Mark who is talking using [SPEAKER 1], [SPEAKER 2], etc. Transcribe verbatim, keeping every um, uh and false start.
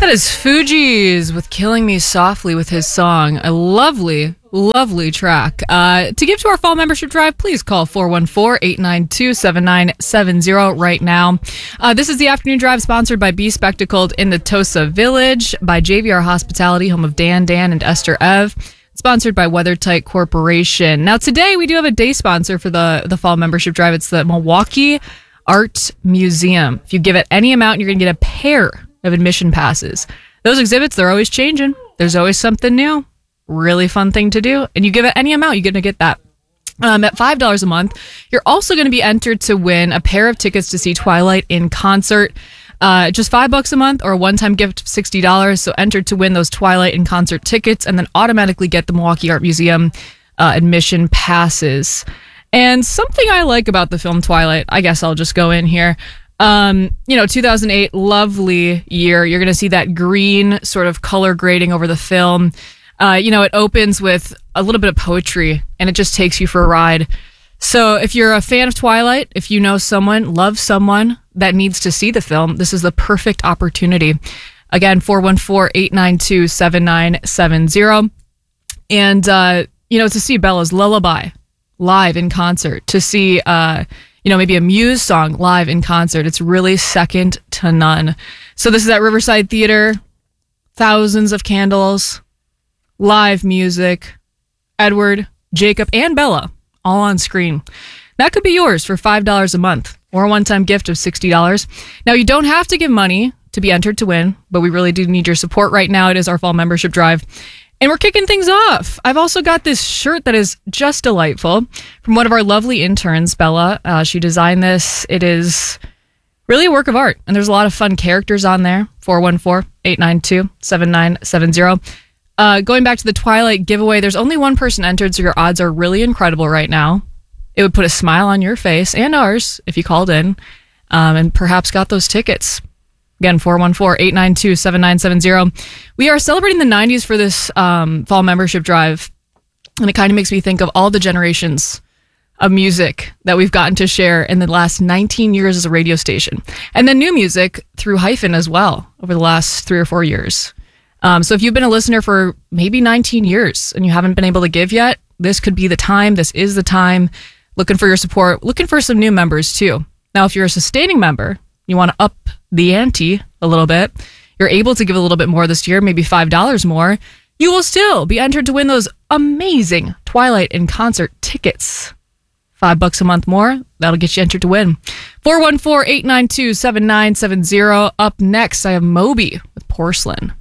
[SPEAKER 1] That is Fugees with Killing Me Softly with his song. A lovely, lovely track. Uh, to give to our fall membership drive, please call four one four, eight nine two, seven nine seven zero right now. Uh, this is the afternoon drive sponsored by Be Spectacled in the Tosa Village, by J V R Hospitality, home of Dan, Dan, and Esther Ev. Sponsored by WeatherTight Corporation. Now, today we do have a day sponsor for the, the fall membership drive. It's the Milwaukee Art Museum. If you give it any amount, you're going to get a pair of admission passes. Those exhibits, they're always changing. There's always something new. Really fun thing to do. And you give it any amount, you're going to get that. Um, at five dollars a month, you're also going to be entered to win a pair of tickets to see Twilight in concert. Uh, just five bucks a month or a one-time gift of sixty dollars. So entered to win those Twilight in concert tickets and then automatically get the Milwaukee Art Museum uh, admission passes. And something I like about the film Twilight, I guess I'll just go in here. Um, you know, two thousand eight, lovely year. You're going to see that green sort of color grading over the film. Uh, you know, it opens with a little bit of poetry and it just takes you for a ride. So if you're a fan of Twilight, if you know someone, love someone that needs to see the film, this is the perfect opportunity. Again, four one four, eight nine two, seven nine seven zero. And, uh, you know, to see Bella's Lullaby live in concert, to see, uh, you know, maybe a Muse song live in concert. It's really second to none. So this is at Riverside Theater, thousands of candles, live music, Edward, Jacob, and Bella all on screen. That could be yours for five dollars a month or a one-time gift of sixty dollars. Now, you don't have to give money to be entered to win, but we really do need your support right now. It is our fall membership drive. And we're kicking things off. I've also got this shirt that is just delightful from one of our lovely interns, Bella. Uh, she designed this. It is really a work of art, and there's a lot of fun characters on there. four one four, eight nine two, seven nine seven zero. Uh, going back to the Twilight giveaway, there's only one person entered, so your odds are really incredible right now. It would put a smile on your face and ours if you called in um, and perhaps got those tickets. Again, four one four, eight nine two, seven nine seven zero. We are celebrating the nineties for this um, fall membership drive, and it kind of makes me think of all the generations of music that we've gotten to share in the last nineteen years as a radio station, and then new music through Hyphen as well over the last three or four years. Um, so if you've been a listener for maybe nineteen years and you haven't been able to give yet, this could be the time. This is the time. Looking for your support, looking for some new members too. Now, if you're a sustaining member, you want to up the ante a little bit, you're able to give a little bit more this year, maybe five dollars more, you will still be entered to win those amazing Twilight in concert tickets. Five bucks a month more, that'll get you entered to win. four one four, eight nine two, seven nine seven zero. Up next, I have Moby with Porcelain.